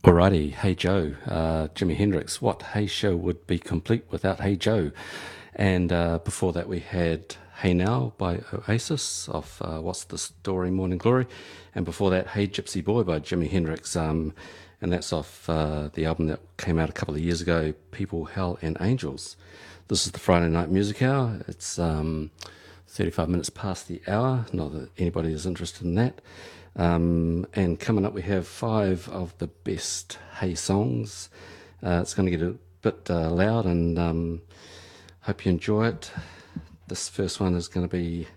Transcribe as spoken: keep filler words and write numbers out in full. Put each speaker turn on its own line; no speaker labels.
Alrighty, Hey Joe, uh, Jimi Hendrix. What Hey Show would be complete without Hey Joe? And uh, before that, we had Hey Now by Oasis of uh, What's the Story, Morning Glory. And before that, Hey Gypsy Boy by Jimi Hendrix. Um, and that's off uh, the album that came out a couple of years ago, People, Hell, and Angels. This is the Friday Night Music Hour. It's um, thirty-five minutes past the hour, not that anybody is interested in that. Um, and coming up, we have five of the best Hey songs. Uh, it's going to get a bit uh, loud, and um, hope you enjoy it. This first one is going to be